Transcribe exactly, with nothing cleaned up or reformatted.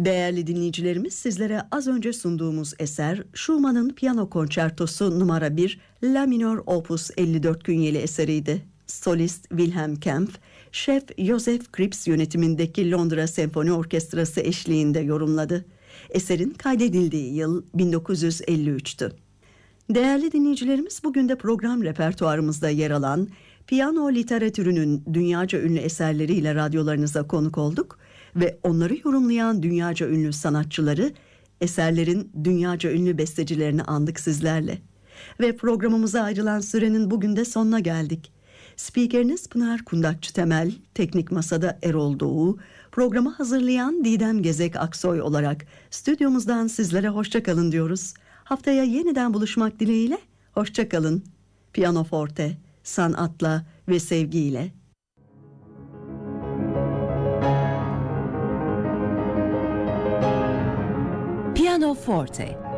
Değerli dinleyicilerimiz, sizlere az önce sunduğumuz eser Schumann'ın Piyano Konçertosu numara bir La minör Opus elli dört künyeli eseriydi. Solist Wilhelm Kempff, şef Joseph Krips yönetimindeki Londra Senfoni Orkestrası eşliğinde yorumladı. Eserin kaydedildiği yıl bin dokuz yüz elli üç'tü. Değerli dinleyicilerimiz, bugün de program repertuarımızda yer alan piyano literatürünün dünyaca ünlü eserleriyle radyolarınıza konuk olduk ve onları yorumlayan dünyaca ünlü sanatçıları, eserlerin dünyaca ünlü bestecilerini andık sizlerle. Ve programımıza ayrılan sürenin bugün de sonuna geldik. Spikeriniz Pınar Kundakçı Temel, teknik masada Erol Doğu, programı hazırlayan Didem Gezek Aksoy olarak stüdyomuzdan sizlere hoşça kalın diyoruz. Haftaya yeniden buluşmak dileğiyle hoşça kalın. Piyanoforte, sanatla ve sevgiyle. Piyanoforte